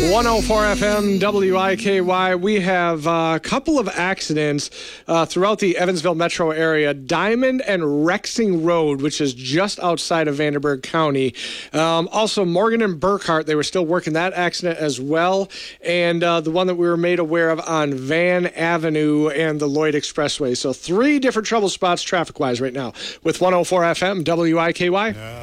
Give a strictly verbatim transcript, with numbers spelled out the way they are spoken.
one oh four F M W I K Y. We have a couple of accidents uh, throughout the Evansville metro area. Diamond and Rexing Road, which is just outside of Vanderburgh County. Um, also, Morgan and Burkhart, they were still working that accident as well. And uh, the one that we were made aware of on Van Avenue and the Lloyd Expressway. So three different trouble spots traffic-wise right now with one oh four F M W I K Y. Yeah.